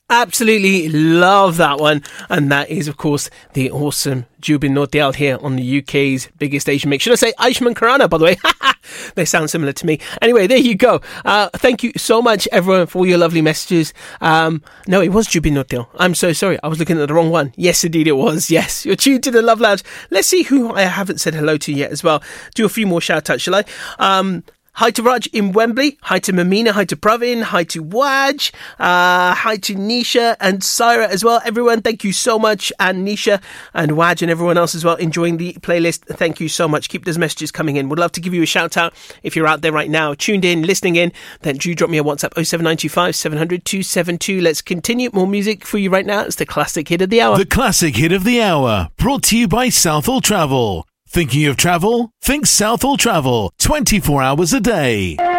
Absolutely love that one. And that is, of course, the awesome Jubin Nautiyal here on the UK's biggest Asian mix. Should I say Ayushmann Khurrana, by the way? They sound similar to me. Anyway, there you go. Thank you so much, everyone, for all your lovely messages. No, it was Jubin Nautiyal. I'm so sorry. I was looking at the wrong one. Yes, indeed it was. Yes, you're tuned to the Love Lounge. Let's see who I haven't said hello to yet as well. Do a few more shout-outs, shall I? Hi to Raj in Wembley. Hi to Mamina. Hi to Pravin. Hi to Waj. Hi to Nisha and Syra as well. Everyone, thank you so much. And Nisha and Waj and everyone else as well enjoying the playlist. Thank you so much. Keep those messages coming in. Would love to give you a shout out if you're out there right now, tuned in, listening in. Then do drop me a WhatsApp 07925 700 272. Let's continue. More music for you right now. It's the classic hit of the hour. The classic hit of the hour, brought to you by Southall Travel. Thinking of travel? Think Southall Travel, 24 hours a day.